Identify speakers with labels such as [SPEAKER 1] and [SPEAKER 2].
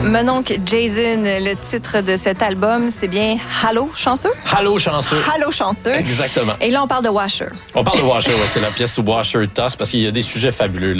[SPEAKER 1] Mononcle Jason, le titre de cet album, c'est bien Allô, chanceux?
[SPEAKER 2] Allô, chanceux.
[SPEAKER 1] Allô, chanceux.
[SPEAKER 2] Exactement.
[SPEAKER 1] Et là, on parle de Washer.
[SPEAKER 2] On parle de Washer, ouais, c'est la pièce Washer Toss, parce qu'il y a des sujets fabuleux là.